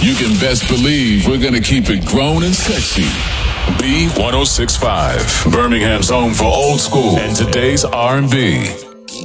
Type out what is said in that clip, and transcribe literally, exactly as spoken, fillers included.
you can best believe we're gonna keep it grown and sexy. B ten sixty-five, Birmingham's home for old school and today's R and B.